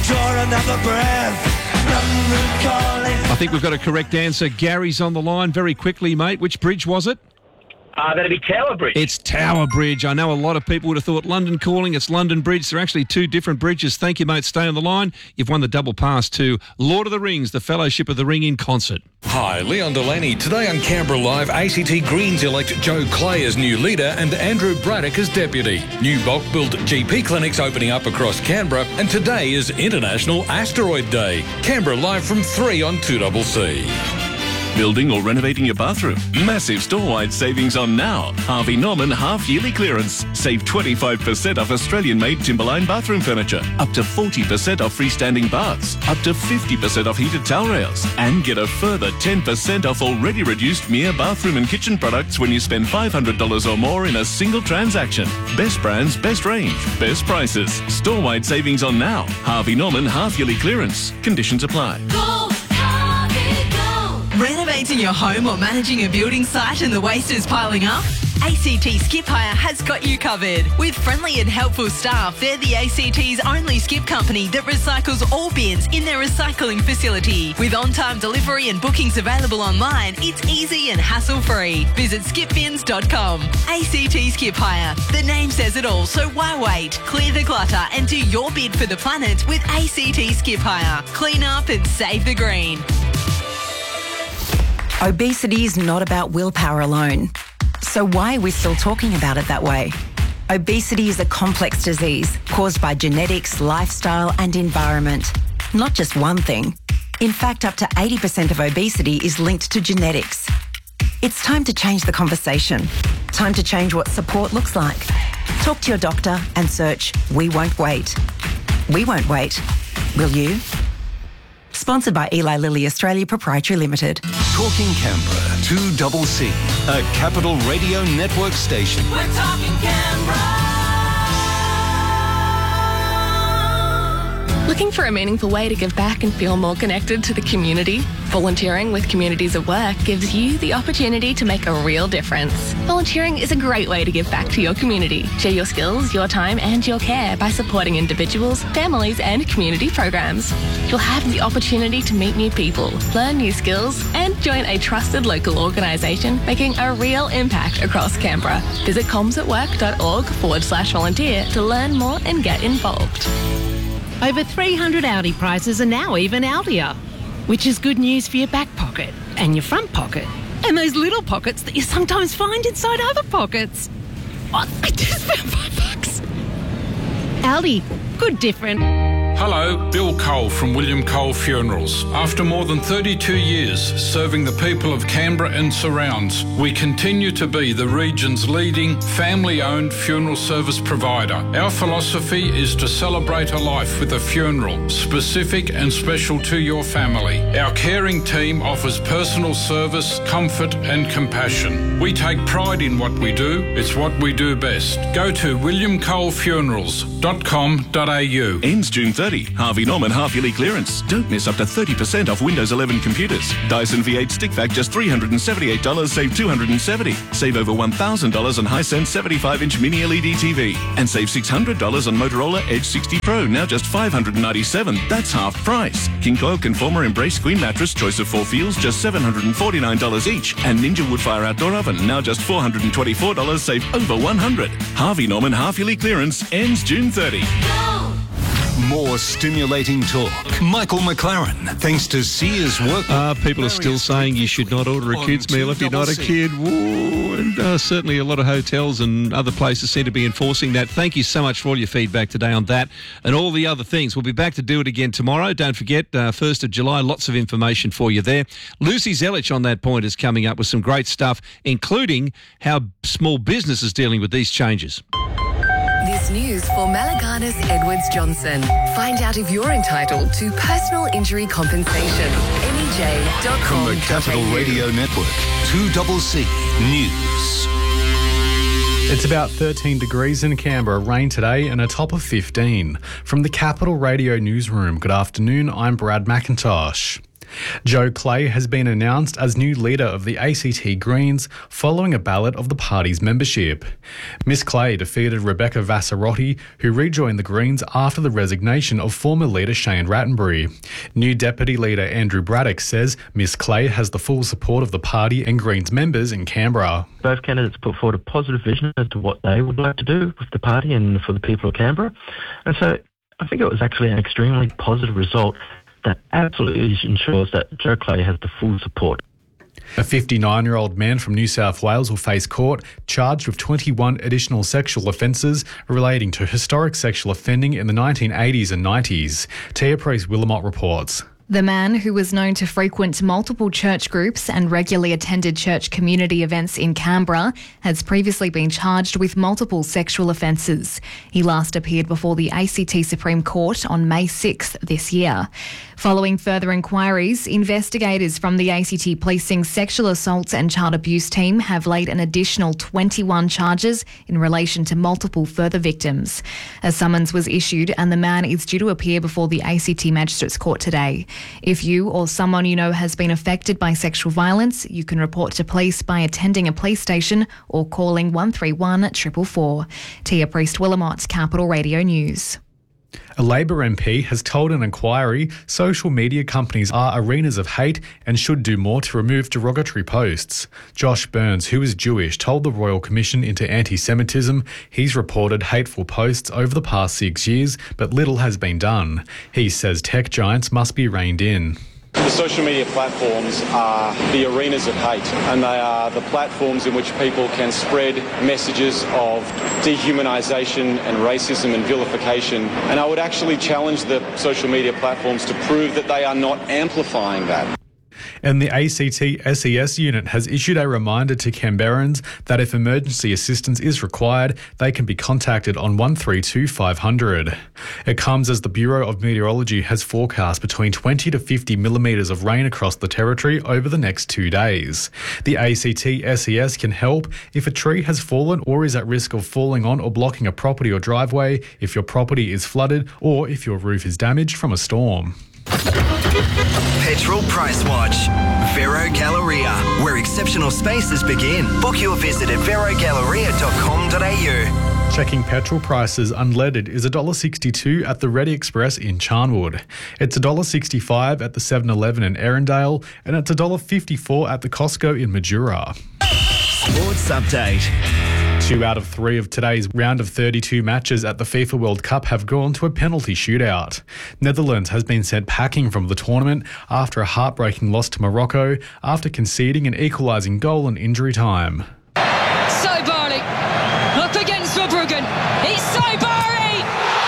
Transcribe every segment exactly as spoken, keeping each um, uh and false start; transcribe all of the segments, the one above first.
draw another breath. London calling. I think we've got a correct answer. Gary's on the line. Very quickly, mate. Which bridge was it? Uh, that'd be Tower Bridge. It's Tower Bridge. I know a lot of people would have thought London Calling. It's London Bridge. They're actually two different bridges. Thank you, mate. Stay on the line. You've won the double pass to Lord of the Rings, the Fellowship of the Ring in concert. Hi, Leon Delaney. Today on Canberra Live, A C T Greens elect Joe Clay as new leader and Andrew Braddock as deputy. New bulk-built G P clinics opening up across Canberra, and today is International Asteroid Day. Canberra Live from three on two C C. Building or renovating your bathroom? Massive store-wide savings on now. Harvey Norman half-yearly clearance. Save twenty-five percent off Australian-made Timberline bathroom furniture. Up to forty percent off freestanding baths. Up to fifty percent off heated towel rails. And get a further ten percent off already reduced Mia bathroom and kitchen products when you spend five hundred dollars or more in a single transaction. Best brands, best range, best prices. Store-wide savings on now. Harvey Norman half-yearly clearance. Conditions apply. Go, Harvey, go. Renovating your home or managing a building site and the waste is piling up? A C T Skip Hire has got you covered. With friendly and helpful staff, they're the A C T's only skip company that recycles all bins in their recycling facility. With on-time delivery and bookings available online, it's easy and hassle-free. Visit skip bins dot com. A C T Skip Hire. The name says it all, so why wait? Clear the clutter and do your bid for the planet with A C T Skip Hire. Clean up and save the green. Obesity is not about willpower alone. So why are we still talking about it that way? Obesity is a complex disease caused by genetics, lifestyle and environment. Not just one thing. In fact, up to eighty percent of obesity is linked to genetics. It's time to change the conversation. Time to change what support looks like. Talk to your doctor and search We Won't Wait. We won't wait. Will you? Sponsored by Eli Lilly Australia Proprietary Limited. Talking Canberra, two C C, a Capital Radio Network station. We're talking Canberra. Looking for a meaningful way to give back and feel more connected to the community? Volunteering with Communities at Work gives you the opportunity to make a real difference. Volunteering is a great way to give back to your community. Share your skills, your time and your care by supporting individuals, families and community programs. You'll have the opportunity to meet new people, learn new skills and join a trusted local organisation making a real impact across Canberra. Visit comsatwork.org forward slash volunteer to learn more and get involved. Over three hundred Audi prices are now even Audier, which is good news for your back pocket and your front pocket and those little pockets that you sometimes find inside other pockets. Oh, I just found five bucks. Audi, good different. Hello, Bill Cole from William Cole Funerals. After more than thirty-two years serving the people of Canberra and surrounds, we continue to be the region's leading family-owned funeral service provider. Our philosophy is to celebrate a life with a funeral, specific and special to your family. Our caring team offers personal service, comfort and compassion. We take pride in what we do. It's what we do best. Go to william cole funerals dot com dot a u. Ends June thirtieth. Harvey Norman half-yearly clearance. Don't miss up to thirty percent off Windows eleven computers. Dyson V eight stick vac just three hundred seventy-eight dollars, save two hundred seventy dollars. Save over one thousand dollars on Hisense seventy-five inch mini L E D T V. And save six hundred dollars on Motorola Edge sixty Pro, now just five hundred ninety-seven dollars. That's half price. King Coil Conformer Embrace Queen Mattress, choice of four feels, just seven hundred forty-nine dollars each. And Ninja Woodfire Outdoor Oven, now just four hundred twenty-four dollars, save over one hundred dollars. Harvey Norman half-yearly clearance ends June thirtieth. More stimulating talk. Michael McLaren, thanks to Sears Work. Uh, people are still saying you should not order a kid's meal if you're not a kid. Woo, and uh, certainly a lot of hotels and other places seem to be enforcing that. Thank you so much for all your feedback today on that and all the other things. We'll be back to do it again tomorrow. Don't forget, uh, first of July, lots of information for you there. Lucy Zelich on that point is coming up with some great stuff, including how small business is dealing with these changes. This news for Malaganas Edwards Johnson. Find out if you're entitled to personal injury compensation. M E J dot com. From the Capital Radio Network, two C C News. It's about thirteen degrees in Canberra, rain today and a top of fifteen. From the Capital Radio Newsroom, good afternoon, I'm Brad McIntosh. Joe Clay has been announced as new leader of the A C T Greens following a ballot of the party's membership. Miss Clay defeated Rebecca Vassarotti, who rejoined the Greens after the resignation of former leader Shane Rattenbury. New Deputy Leader Andrew Braddock says Miss Clay has the full support of the party and Greens members in Canberra. Both candidates put forward a positive vision as to what they would like to do with the party and for the people of Canberra. And so I think it was actually an extremely positive result that absolutely ensures that Joe Clay has the full support. A fifty-nine-year-old man from New South Wales will face court charged with twenty-one additional sexual offences relating to historic sexual offending in the nineteen eighties and nineties. Tia Priest-Willamot reports. The man, who was known to frequent multiple church groups and regularly attended church community events in Canberra, has previously been charged with multiple sexual offences. He last appeared before the A C T Supreme Court on May sixth this year. Following further inquiries, investigators from the A C T Policing Sexual Assaults and Child Abuse team have laid an additional twenty-one charges in relation to multiple further victims. A summons was issued and the man is due to appear before the A C T Magistrates Court today. If you or someone you know has been affected by sexual violence, you can report to police by attending a police station or calling one three one, four four four. Tia Priest-Willamot, Capital Radio News. A Labor M P has told an inquiry social media companies are arenas of hate and should do more to remove derogatory posts. Josh Burns, who is Jewish, told the Royal Commission into Anti-Semitism he's reported hateful posts over the past six years, but little has been done. He says tech giants must be reined in. The social media platforms are the arenas of hate, and they are the platforms in which people can spread messages of dehumanisation and racism and vilification. And I would actually challenge the social media platforms to prove that they are not amplifying that. And the A C T S E S unit has issued a reminder to Canberrans that if emergency assistance is required, they can be contacted on one three two five hundred. It comes as the Bureau of Meteorology has forecast between twenty to fifty millimetres of rain across the territory over the next two days. The A C T S E S can help if a tree has fallen or is at risk of falling on or blocking a property or driveway, if your property is flooded, or if your roof is damaged from a storm. Petrol Price Watch. Vero Galleria, where exceptional spaces begin. Book your visit at vero galleria dot com dot a u. Checking petrol prices, unleaded is one dollar sixty-two at the Reddy Express in Charnwood. It's one dollar sixty-five at the seven eleven in Erindale, and it's one dollar fifty-four at the Costco in Majura. Sports Update. Two out of three of today's round of thirty-two matches at the FIFA World Cup have gone to a penalty shootout. Netherlands has been sent packing from the tournament after a heartbreaking loss to Morocco after conceding an equalising goal in injury time. Saibari up against Verbruggen. It's Saibari!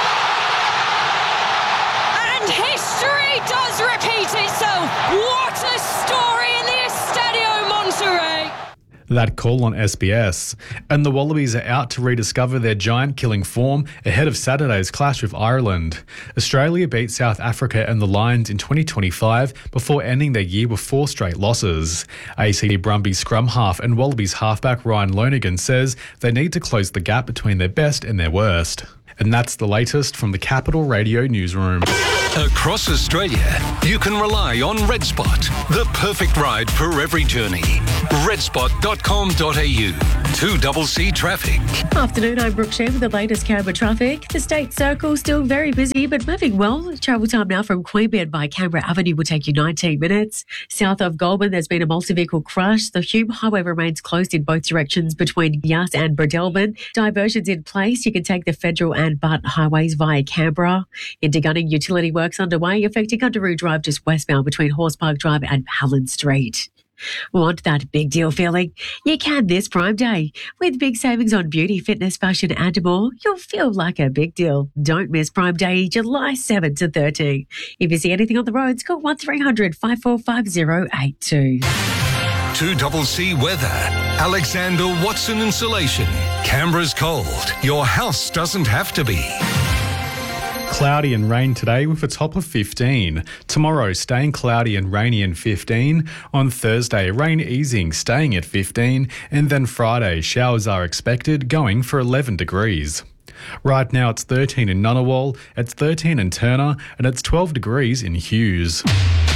And history does repeat itself. What a story in the Estadio Monterrey. That call on S B S. And the Wallabies are out to rediscover their giant-killing form ahead of Saturday's clash with Ireland. Australia beat South Africa and the Lions in twenty twenty-five before ending their year with four straight losses. A C T Brumbies scrum half and Wallabies halfback Ryan Lonergan says they need to close the gap between their best and their worst. And that's the latest from the Capital Radio Newsroom. Across Australia, you can rely on RedSpot, the perfect ride for every journey. red spot dot com dot a u. two C C traffic. Afternoon, I'm Brooke Shea with the latest Canberra traffic. The State Circle still very busy, but moving well. Travel time now from Queanbeyan by Canberra Avenue will take you nineteen minutes. South of Goulburn, there's been a multi-vehicle crash. The Hume Highway remains closed in both directions between Yass and Bredelman. Diversions in place. You can take the Federal and Barton highways via Canberra. Into Gunning, utility works underway affecting Underroo Drive just westbound between Horse Park Drive and Hallen Street. Want that big deal feeling? You can this Prime Day. With big savings on beauty, fitness, fashion and more, you'll feel like a big deal. Don't miss Prime Day, July seventh to thirteenth. If you see anything on the roads, call one three hundred, five four five zero eight two. two C C weather. Alexander Watson Insulation. Canberra's cold. Your house doesn't have to be. Cloudy and rain today with a top of fifteen. Tomorrow, staying cloudy and rainy and fifteen. On Thursday, rain easing, staying at fifteen. And then Friday, showers are expected, going for eleven degrees. Right now, it's thirteen in Ngunnawal, it's thirteen in Turner, and it's twelve degrees in Hughes.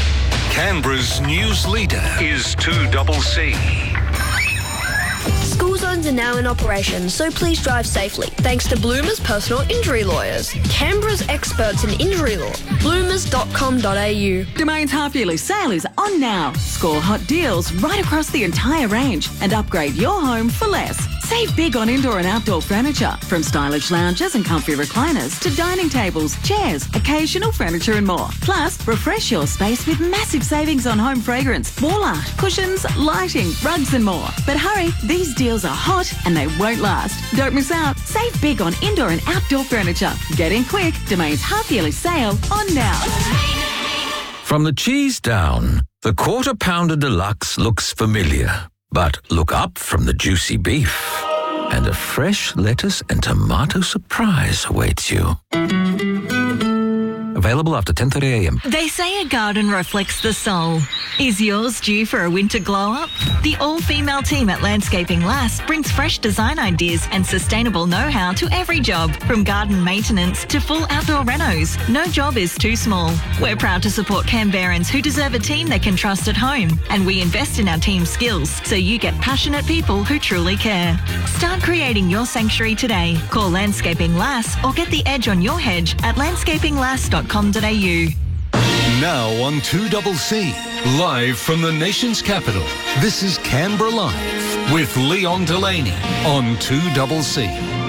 Canberra's news leader is two C C. School zones are now in operation, so please drive safely. Thanks to Bloomers Personal Injury Lawyers, Canberra's experts in injury law. bloomers dot com dot a u. Domain's half-yearly sale is on now. Score hot deals right across the entire range and upgrade your home for less. Save big on indoor and outdoor furniture, from stylish lounges and comfy recliners to dining tables, chairs, occasional furniture and more. Plus, refresh your space with massive savings on home fragrance, wall art, cushions, lighting, rugs and more. But hurry, these deals are hot and they won't last. Don't miss out. Save big on indoor and outdoor furniture. Get in quick. Domain's half-yearly sale on now. From the cheese down, the Quarter Pounder Deluxe looks familiar. But look up from the juicy beef, and a fresh lettuce and tomato surprise awaits you. Available after ten thirty a m. They say a garden reflects the soul. Is yours due for a winter glow-up? The all-female team at Landscaping Lass brings fresh design ideas and sustainable know-how to every job, from garden maintenance to full outdoor renos. No job is too small. We're proud to support Canberrans who deserve a team they can trust at home, and we invest in our team's skills so you get passionate people who truly care. Start creating your sanctuary today. Call Landscaping Lass or get the edge on your hedge at landscaping lass dot com dot a u. Now on two C C, live from the nation's capital, this is Canberra Live with Leon Delaney on two C C.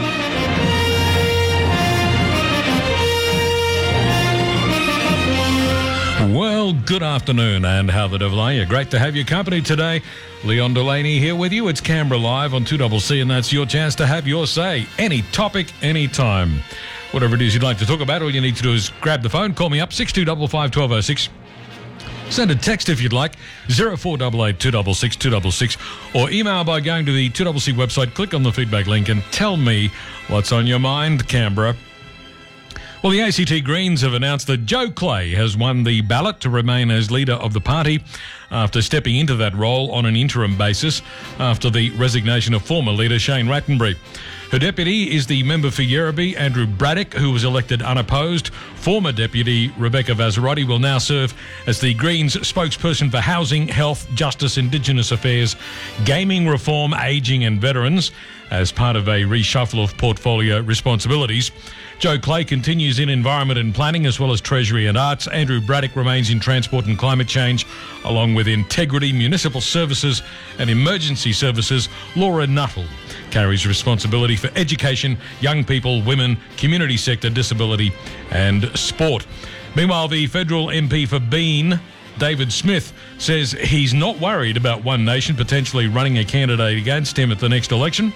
Well, good afternoon, and how the devil are you? Great to have your company today. Leon Delaney here with you. It's Canberra Live on two C C, and that's your chance to have your say. Any topic, any time. Whatever it is you'd like to talk about, all you need to do is grab the phone, call me up, six two five five, one two oh six. Send a text if you'd like, zero four eight eight, two six six, two six six, or email by going to the two C C website, click on the feedback link and tell me what's on your mind, Canberra. Well, the A C T Greens have announced that Joe Clay has won the ballot to remain as leader of the party after stepping into that role on an interim basis after the resignation of former leader Shane Rattenbury. Her deputy is the member for Yerrabee, Andrew Braddock, who was elected unopposed. Former deputy Rebecca Vazzarotti will now serve as the Greens spokesperson for housing, health, justice, Indigenous affairs, gaming reform, ageing and veterans as part of a reshuffle of portfolio responsibilities. Joe Clay continues in environment and planning as well as treasury and arts. Andrew Braddock remains in transport and climate change, along with integrity, municipal services and emergency services. Laura Nuttall carries responsibility for education, young people, women, community sector, disability and sport. Meanwhile, the federal M P for Bean, David Smith, says he's not worried about One Nation potentially running a candidate against him at the next election.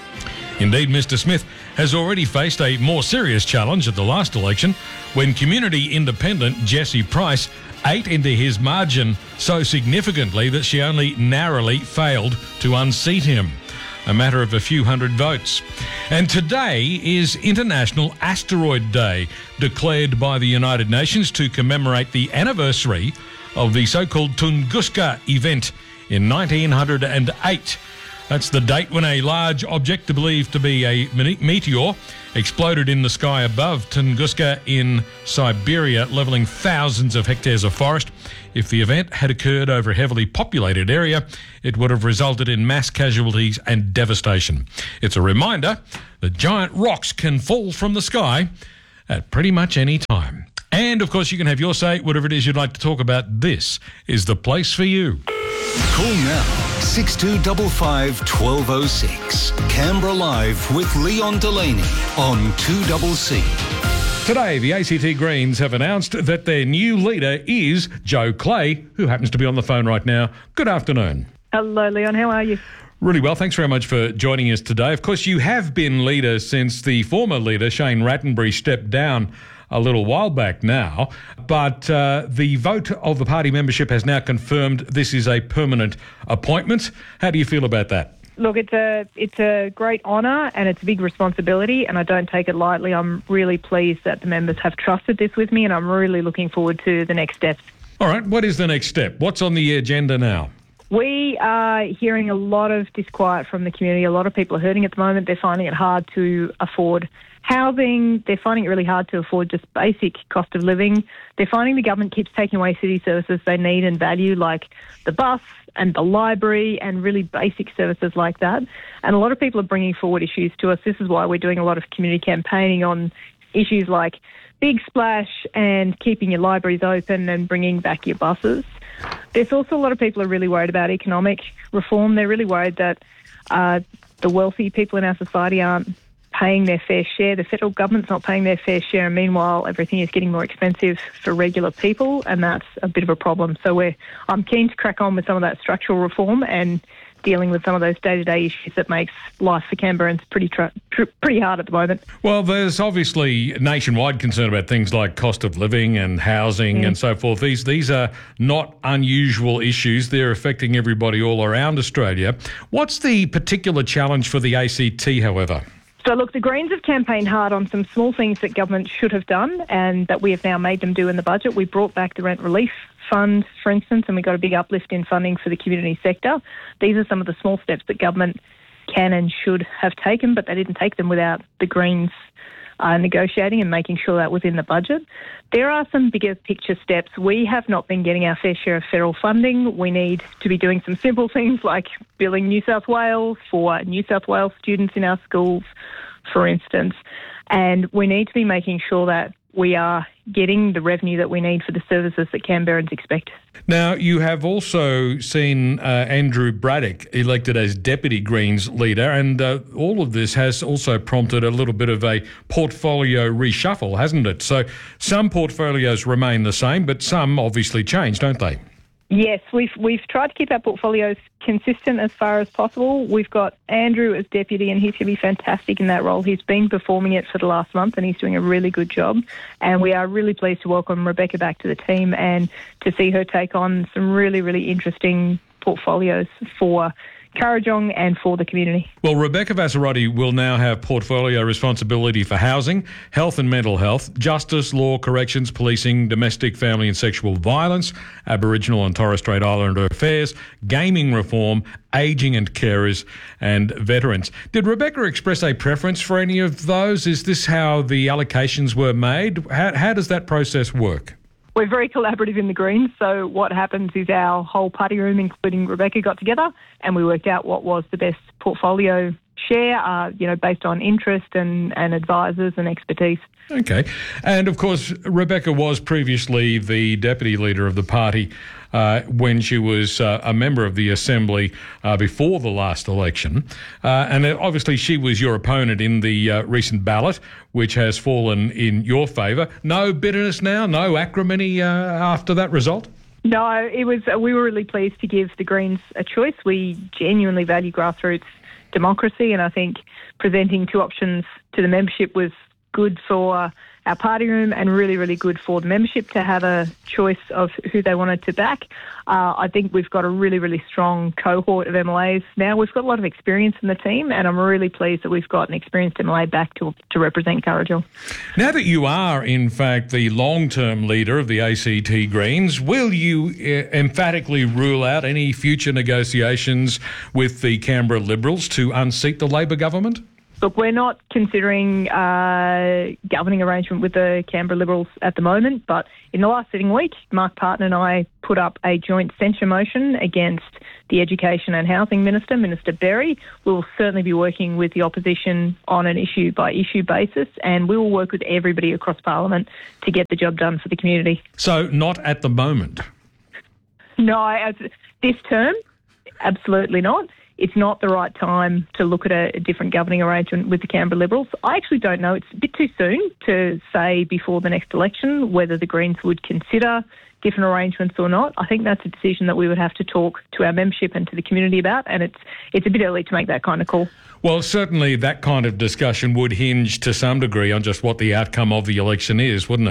Indeed, Mister Smith has already faced a more serious challenge at the last election when community independent Jessie Price ate into his margin so significantly that she only narrowly failed to unseat him. A matter of a few hundred votes. And today is International Asteroid Day, declared by the United Nations to commemorate the anniversary of the so-called Tunguska event in nineteen oh eight. That's the date when a large object believed to be a meteor exploded in the sky above Tunguska in Siberia, levelling thousands of hectares of forest. If the event had occurred over a heavily populated area, it would have resulted in mass casualties and devastation. It's a reminder that giant rocks can fall from the sky at pretty much any time. And, of course, you can have your say, whatever it is you'd like to talk about. This is the place for you. Call now, six two five five, one two oh six. Canberra Live with Leon Delaney on two C C. Today, the A C T Greens have announced that their new leader is Joe Clay, who happens to be on the phone right now. Good afternoon. Hello, Leon. How are you? Really well. Thanks very much for joining us today. Of course, you have been leader since the former leader, Shane Rattenbury, stepped down a little while back now, but uh, the vote of the party membership has now confirmed this is a permanent appointment. How do you feel about that? Look, it's a it's a great honour and it's a big responsibility, and I don't take it lightly. I'm really pleased that the members have trusted this with me, and I'm really looking forward to the next steps. All right, what is the next step? What's on the agenda now? We are hearing a lot of disquiet from the community. A lot of people are hurting at the moment. They're finding it hard to afford housing. They're finding it really hard to afford just basic cost of living. They're finding the government keeps taking away city services they need and value, like the bus and the library and really basic services like that. And a lot of people are bringing forward issues to us. This is why we're doing a lot of community campaigning on issues like Big Splash and keeping your libraries open and bringing back your buses. There's also a lot of people are really worried about economic reform. They're really worried that uh, the wealthy people in our society aren't paying their fair share. The federal government's not paying their fair share, and meanwhile, everything is getting more expensive for regular people, and that's a bit of a problem. So we're, I'm keen to crack on with some of that structural reform and dealing with some of those day-to-day issues that makes life for Canberrans pretty tr- tr- pretty hard at the moment. Well, there's obviously nationwide concern about things like cost of living and housing mm. and so forth. These these are not unusual issues. They're affecting everybody all around Australia. What's the particular challenge for the A C T, however? So, look, the Greens have campaigned hard on some small things that government should have done and that we have now made them do in the budget. We brought back the rent relief fund, for instance, and we got a big uplift in funding for the community sector. These are some of the small steps that government can and should have taken, but they didn't take them without the Greens uh, negotiating and making sure that was in the budget. There are some bigger picture steps. We have not been getting our fair share of federal funding. We need to be doing some simple things like billing New South Wales for New South Wales students in our schools, for instance. And we need to be making sure that we are getting the revenue that we need for the services that Canberrans expect. Now, you have also seen uh, Andrew Braddock elected as Deputy Greens leader, and uh, all of this has also prompted a little bit of a portfolio reshuffle, hasn't it? So some portfolios remain the same, but some obviously change, don't they? Yes, we've we've tried to keep our portfolios consistent as far as possible. We've got Andrew as deputy, and he's going to be fantastic in that role. He's been performing it for the last month, and he's doing a really good job. And we are really pleased to welcome Rebecca back to the team and to see her take on some really, really interesting portfolios for Kurrajong and for the community. Well, Rebecca Vassarotti will now have portfolio responsibility for housing, health and mental health, justice, law, corrections, policing, domestic, family and sexual violence, Aboriginal and Torres Strait Islander affairs, gaming reform, ageing and carers, and veterans. Did Rebecca express a preference for any of those? Is this how the allocations were made? How, how does that process work? We're very collaborative in the Greens, so what happens is our whole party room, including Rebecca, got together and we worked out what was the best portfolio share, uh, you know, based on interest and, and advisors and expertise. Okay. And, of course, Rebecca was previously the deputy leader of the party uh, when she was uh, a member of the Assembly uh, before the last election. Uh, and obviously she was your opponent in the uh, recent ballot, which has fallen in your favour. No bitterness now? No acrimony uh, after that result? No, it was. Uh, we were really pleased to give the Greens a choice. We genuinely value grassroots democracy, and I think presenting two options to the membership was good for our party room and really, really good for the membership to have a choice of who they wanted to back. Uh, I think we've got a really, really strong cohort of M L As now. We've got a lot of experience in the team, and I'm really pleased that we've got an experienced M L A back to to represent Kurrajong. Now that you are, in fact, the long-term leader of the A C T Greens, will you uh, emphatically rule out any future negotiations with the Canberra Liberals to unseat the Labor government? Look, we're not considering uh, governing arrangement with the Canberra Liberals at the moment, but in the last sitting week, Mark Parton and I put up a joint censure motion against the Education and Housing Minister, Minister Berry. We will certainly be working with the opposition on an issue-by-issue basis, and we will work with everybody across Parliament to get the job done for the community. So not at the moment? No, as this term, absolutely not. It's not the right time to look at a, a different governing arrangement with the Canberra Liberals. I actually don't know. It's a bit too soon to say before the next election whether the Greens would consider different arrangements or not. I think that's a decision that we would have to talk to our membership and to the community about, and it's it's a bit early to make that kind of call. Well, certainly that kind of discussion would hinge to some degree on just what the outcome of the election is, wouldn't it?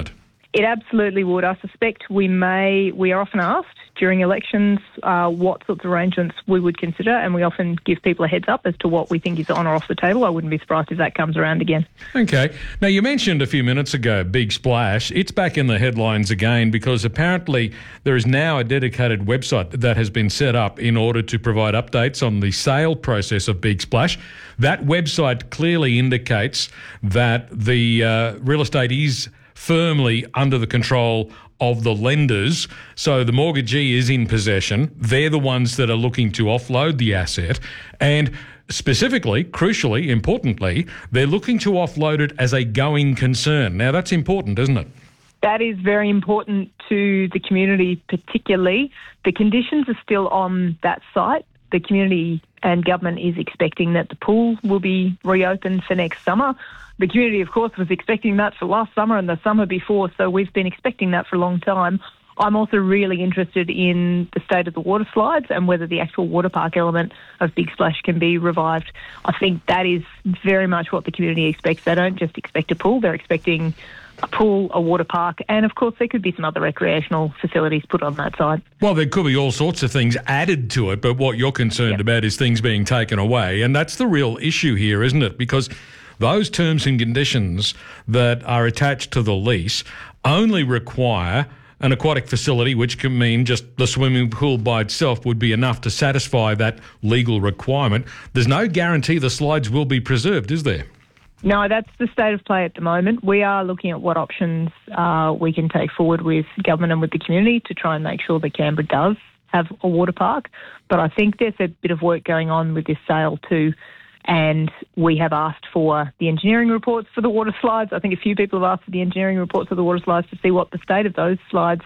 It absolutely would. I suspect we may, we are often asked during elections uh, what sorts of arrangements we would consider, and we often give people a heads up as to what we think is on or off the table. I wouldn't be surprised if that comes around again. Okay. Now, you mentioned a few minutes ago Big Splash. It's back in the headlines again because apparently there is now a dedicated website that has been set up in order to provide updates on the sale process of Big Splash. That website clearly indicates that the uh, real estate is firmly under the control of the lenders. So the mortgagee is in possession. They're the ones that are looking to offload the asset. And specifically, crucially, importantly, they're looking to offload it as a going concern. Now, that's important, isn't it? That is very important to the community, particularly. The conditions are still on that site. The community and government is expecting that the pool will be reopened for next summer. The community, of course, was expecting that for last summer and the summer before, so we've been expecting that for a long time. I'm also really interested in the state of the water slides and whether the actual water park element of Big Splash can be revived. I think that is very much what the community expects. They don't just expect a pool, they're expecting a pool, a water park, and of course there could be some other recreational facilities put on that side. Well, there could be all sorts of things added to it, but what you're concerned yep. about is things being taken away, and that's the real issue here, isn't it? Because those terms and conditions that are attached to the lease only require an aquatic facility, which can mean just the swimming pool by itself would be enough to satisfy that legal requirement. There's no guarantee the slides will be preserved, is there? No, that's the state of play at the moment. We are looking at what options uh, we can take forward with government and with the community to try and make sure that Canberra does have a water park. But I think there's a bit of work going on with this sale too. And we have asked for the engineering reports for the water slides. I think a few people have asked for the engineering reports for the water slides to see what the state of those slides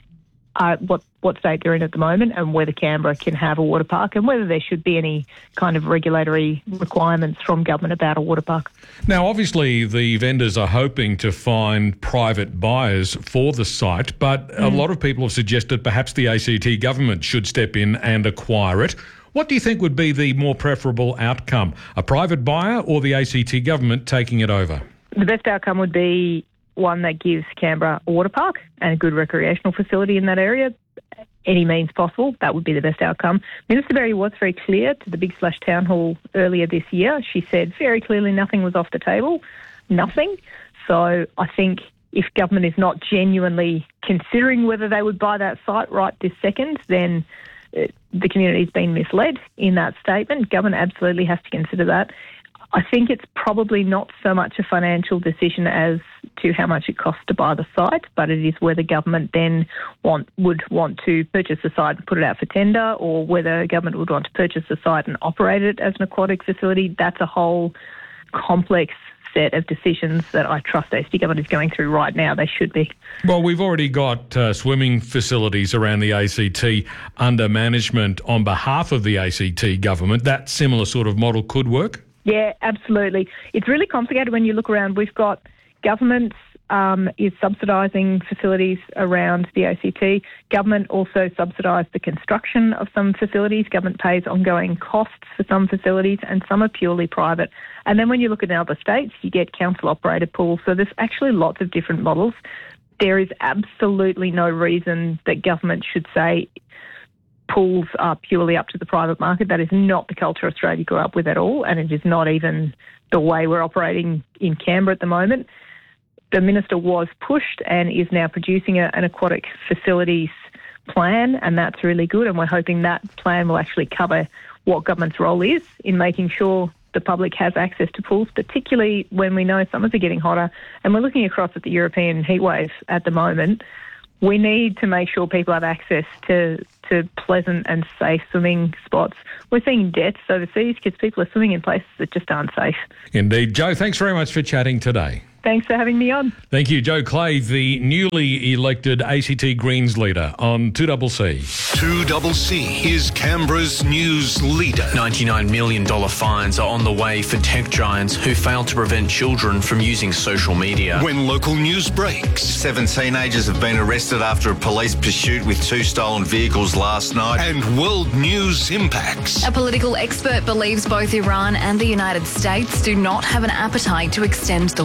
are, what, what state they're in at the moment, and whether Canberra can have a water park and whether there should be any kind of regulatory requirements from government about a water park. Now, obviously, the vendors are hoping to find private buyers for the site, but mm. a lot of people have suggested perhaps the A C T government should step in and acquire it. What do you think would be the more preferable outcome, a private buyer or the A C T government taking it over? The best outcome would be one that gives Canberra a water park and a good recreational facility in that area. Any means possible, that would be the best outcome. Minister Berry was very clear to the Big Splash Town Hall earlier this year. She said very clearly nothing was off the table, nothing. So I think if government is not genuinely considering whether they would buy that site right this second, then the community's been misled in that statement. Government absolutely has to consider that. I think it's probably not so much a financial decision as to how much it costs to buy the site, but it is whether government then want would want to purchase the site and put it out for tender, or whether government would want to purchase the site and operate it as an aquatic facility. That's a whole complex set of decisions that I trust A C T government is going through right now. They should be. Well, we've already got uh, swimming facilities around the A C T under management on behalf of the A C T government. That similar sort of model could work? Yeah, absolutely. It's really complicated when you look around. We've got government um, is subsidising facilities around the A C T. Government also subsidised the construction of some facilities. Government pays ongoing costs for some facilities, and some are purely private. And then when you look at other states, you get council-operated pools. So there's actually lots of different models. There is absolutely no reason that government should say pools are purely up to the private market. That is not the culture Australia grew up with at all, and it is not even the way we're operating in Canberra at the moment. The minister was pushed and is now producing a, an aquatic facilities plan, and that's really good, and we're hoping that plan will actually cover what government's role is in making sure the public has access to pools, particularly when we know summers are getting hotter, and we're looking across at the European heatwave at the moment. We need to make sure people have access to, to pleasant and safe swimming spots. We're seeing deaths overseas because people are swimming in places that just aren't safe. Indeed. Jo, thanks very much for chatting today. Thanks for having me on. Thank you. Jo Clay, the newly elected A C T Greens leader on two C C. two C C is Canberra's news leader. ninety-nine million dollars fines are on the way for tech giants who failed to prevent children from using social media. When local news breaks. Seven teenagers have been arrested after a police pursuit with two stolen vehicles last night. And world news impacts. A political expert believes both Iran and the United States do not have an appetite to extend the war.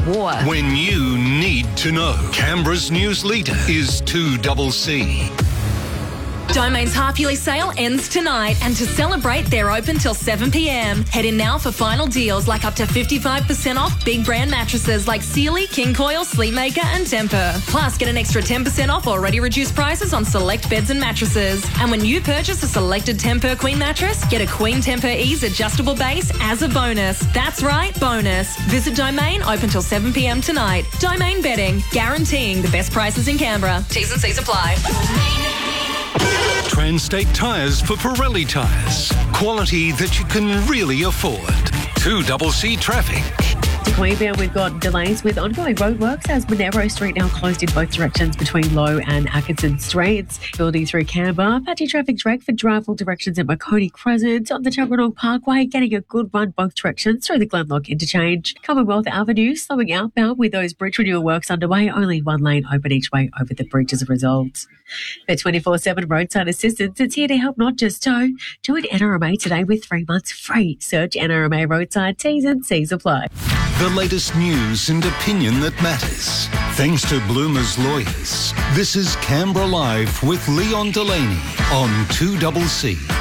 when you need to know. Canberra's news leader is two C C. Domain's half-yearly sale ends tonight, and to celebrate, they're open till seven p m. Head in now for final deals like up to fifty-five percent off big brand mattresses like Sealy, King Coil, Sleepmaker and Tempur. Plus, get an extra ten percent off already reduced prices on select beds and mattresses. And when you purchase a selected Tempur Queen mattress, get a Queen Tempur Ease adjustable base as a bonus. That's right, bonus. Visit Domain, open till seven p m tonight. Domain Bedding, guaranteeing the best prices in Canberra. T's and C's apply. Transstate Tyres for Pirelli tyres. Quality that you can really afford. two C C traffic. To Queanbeyan, we've got delays with ongoing roadworks as Monero Street now closed in both directions between Low and Atkinson Streets. Building through Canberra, patchy traffic direct for drive all directions at Marconi Crescent. On the Tuggeranong Parkway, getting a good run both directions through the Glenlock interchange. Commonwealth Avenue slowing outbound with those bridge renewal works underway. Only one lane open each way over the bridge as a result. For twenty-four seven roadside assistance, it's here to help not just tow. Join N R M A today with three months free. Search N R M A roadside. T's and C's apply. The latest news and opinion that matters. Thanks to Bloomer's lawyers. This is Canberra Live with Leon Delaney on two C C.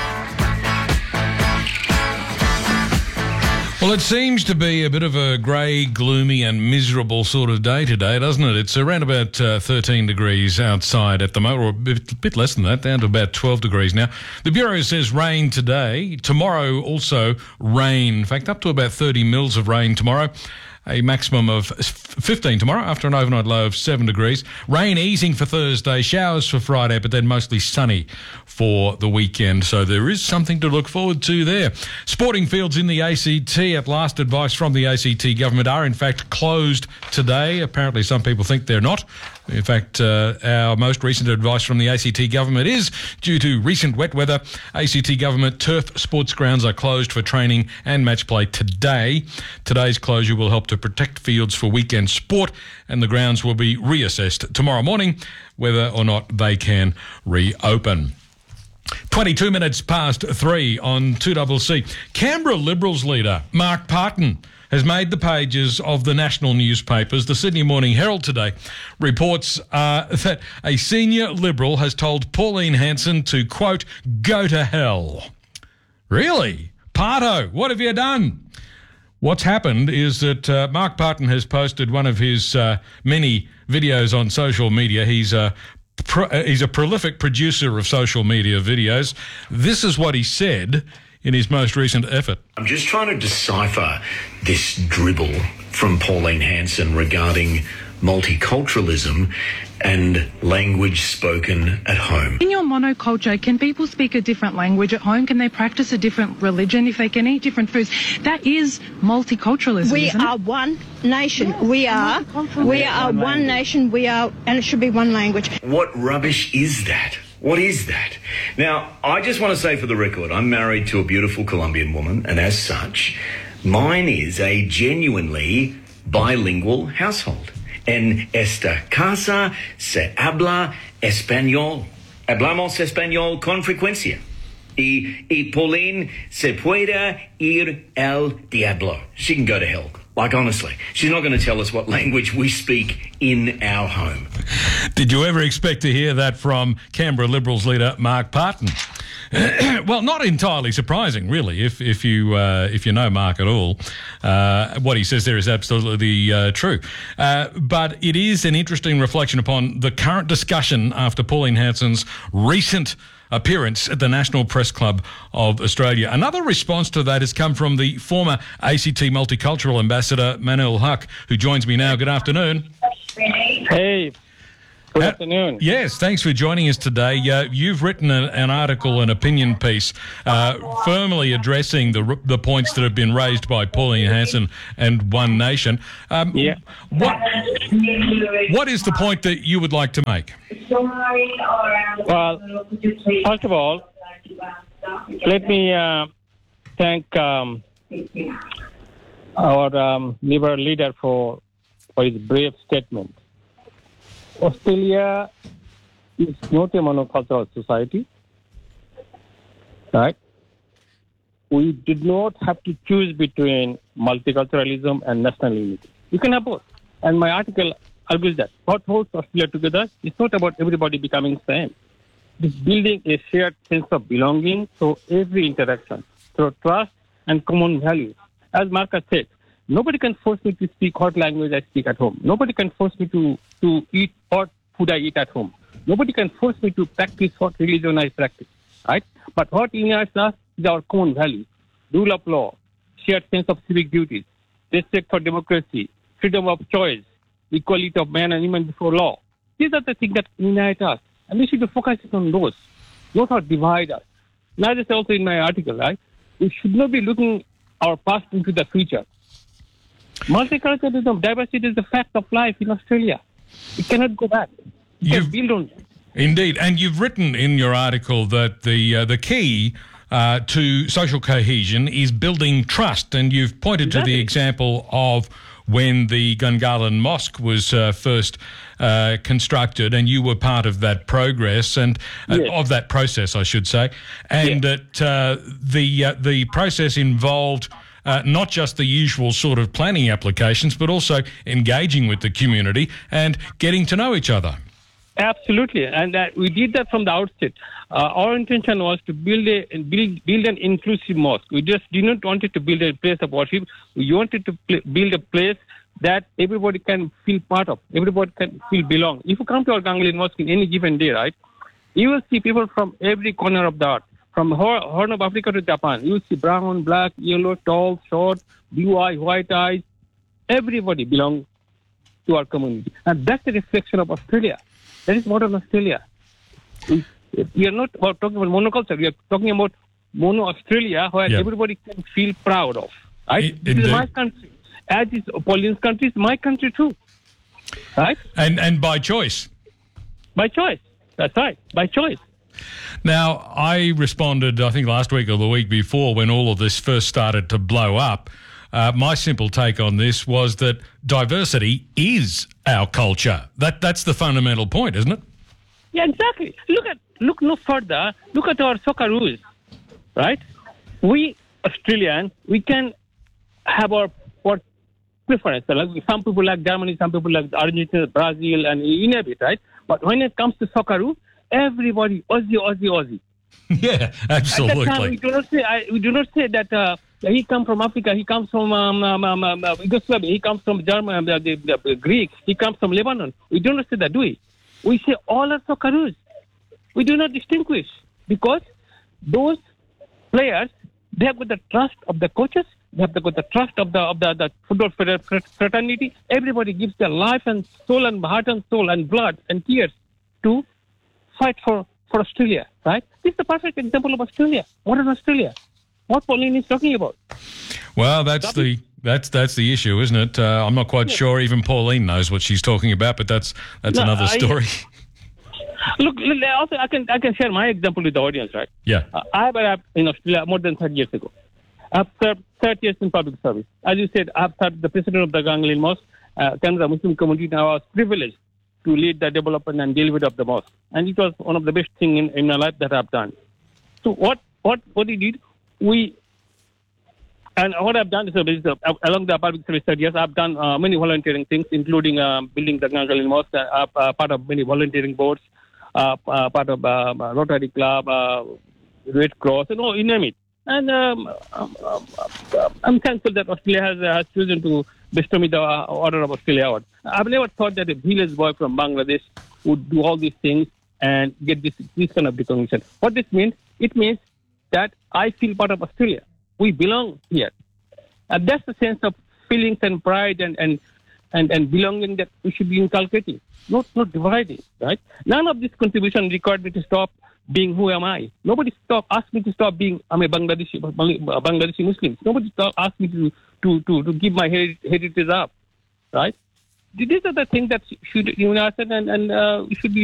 Well, it seems to be a bit of a grey, gloomy and miserable sort of day today, doesn't it? It's around about uh, thirteen degrees outside at the moment, or a bit, bit less than that, down to about twelve degrees now. The Bureau says rain today. Tomorrow also rain. In fact, up to about thirty mils of rain tomorrow. A maximum of fifteen tomorrow after an overnight low of seven degrees. Rain easing for Thursday, showers for Friday, but then mostly sunny for the weekend. So there is something to look forward to there. Sporting fields in the A C T, at last advice from the A C T government, are in fact closed today. Apparently some people think they're not. In fact, uh, our most recent advice from the A C T government is, due to recent wet weather, A C T government turf sports grounds are closed for training and match play today. Today's closure will help to protect fields for weekend sport, and the grounds will be reassessed tomorrow morning whether or not they can reopen. twenty-two minutes past three on two C C. Canberra Liberals leader Mark Parton has made the pages of the national newspapers. The Sydney Morning Herald today reports uh, that a senior Liberal has told Pauline Hanson to, quote, go to hell. Really? Parto, what have you done? What's happened is that uh, Mark Parton has posted one of his uh, many videos on social media. He's a pro- uh, he's a prolific producer of social media videos. This is what he said in his most recent effort. I'm just trying to decipher this dribble from Pauline Hanson regarding multiculturalism and language spoken at home. In your monoculture, can people speak a different language at home? Can they practice a different religion if they can eat different foods? That is multiculturalism. We isn't are it? one nation. We are we are one nation. We are, and it should be one language. What rubbish is that? What is that? Now, I just want to say for the record, I'm married to a beautiful Colombian woman, and as such, mine is a genuinely bilingual household. En esta casa se habla español. Hablamos español con frecuencia. Y, y Pauline se puede ir al diablo. She can go to hell. Like, honestly, she's not going to tell us what language we speak in our home. Did you ever expect to hear that from Canberra Liberals leader Mark Parton? Well, not entirely surprising, really, if if you uh, if you know Mark at all. Uh, what he says there is absolutely uh, true. Uh, but it is an interesting reflection upon the current discussion after Pauline Hanson's recent appearance at the National Press Club of Australia. Another response to that has come from the former A C T Multicultural Ambassador, Manuel Huck, who joins me now. Good afternoon. Hey. Good afternoon. Yes, thanks for joining us today. Uh, you've written an, an article, an opinion piece, uh, firmly addressing the the points that have been raised by Pauline Hanson and One Nation. Um, yeah. What What is the point that you would like to make? Well, first of all, let me uh, thank um, our um, Liberal leader for for his brave statement. Australia is not a monocultural society, right? We did not have to choose between multiculturalism and national unity. You can have both. And my article argues that what holds Australia together is not about everybody becoming same. It's building a shared sense of belonging through every interaction, through trust and common values. As Marcus said, nobody can force me to speak what language I speak at home. Nobody can force me to, to eat what food I eat at home. Nobody can force me to practice what religion I practice, right? But what unites us is our common values, rule of law, shared sense of civic duties, respect for democracy, freedom of choice, equality of man and woman before law. These are the things that unite us. And we should be focusing on those, not what divide us. Now, this is also in my article, right? We should not be looking our past into the future. Multiculturalism, diversity is a fact of life in Australia. It cannot go back. You can build on it. Indeed. And you've written in your article that the uh, the key uh, to social cohesion is building trust. And you've pointed exactly. to the example of when the Gungahlin Mosque was uh, first uh, constructed, and you were part of that progress and uh, yes. of that process, I should say, and yes. that uh, the uh, the process involved uh, not just the usual sort of planning applications, but also engaging with the community and getting to know each other. Absolutely, and uh, we did that from the outset. Uh, our intention was to build a build build an inclusive mosque. We just did not want to build a place of worship. We wanted to pl- build a place that everybody can feel part of. Everybody can feel belong. If you come to our Gungahlin Mosque in any given day, right, you will see people from every corner of the earth, from Horn of Africa to Japan. You will see brown, black, yellow, tall, short, blue eyes, white eyes. Everybody belongs to our community, and that's a reflection of Australia. That is modern Australia. We, we are not about talking about monoculture. We are talking about mono Australia, where yep. everybody can feel proud of. Right? It, this is my country. As is Pauline's country, it's my country too. Right? And and by choice. By choice. That's right. By choice. Now, I responded, I think last week or the week before, when all of this first started to blow up. Uh, my simple take on this was that diversity is our culture. That that's the fundamental point, isn't it? Yeah, exactly. Look at look no further. Look at our Socceroos, right? We Australians, we can have our what preference. Like some people like Germany, some people like Argentina, Brazil, and you name it, right? But when it comes to Socceroo, everybody Aussie, Aussie, Aussie. Yeah, absolutely. At that time, we do not say I, we do not say that. Uh, He comes from Africa. He comes from um, um, um, um, Yugoslavia. He comes from Germany, uh, the, the, the Greek. He comes from Lebanon. We do not say that, do we? We say all are Socceroos. We do not distinguish because those players, they have got the trust of the coaches. They have got the trust of the of the, the football fraternity. Everybody gives their life and soul and heart and soul and blood and tears to fight for, for Australia, right? This is the perfect example of Australia, modern Australia. What Pauline is talking about. Well, that's the that's that's the issue, isn't it? Uh, I'm not quite yeah. sure even Pauline knows what she's talking about, but that's that's no, another story. I, look, also I can I can share my example with the audience, right? Yeah. Uh, I have arrived in Australia more than thirty years ago. I've served thirty years in public service. As you said, I've served the president of the Gungahlin Mosque, uh, Canada Muslim community. Now I was privileged to lead the development and delivery of the mosque, and it was one of the best things in, in my life that I've done. So what what what we did. We and what I've done is uh, along the public service years, I've done uh, many volunteering things, including uh, building the Gungahlin Mosque, uh, uh, part of many volunteering boards, uh, uh, part of uh, Rotary Club, uh, Red Cross, you know, you name it. And um, um, um, I'm thankful that Australia has, uh, has chosen to bestow me the uh, Order of Australia Award. I've never thought that a village boy from Bangladesh would do all these things and get this this kind of recognition. What this means? It means that I feel part of Australia. We belong here. And that's the sense of feelings and pride and, and, and, and belonging that we should be inculcating, not not dividing, right? None of this contribution required me to stop being who am I. Nobody stop asked me to stop being I'm a Bangladeshi Bangladeshi Muslim. Nobody stop asked me to, to, to, to give my heritage up, right? These are the things that should unite and, and uh, should be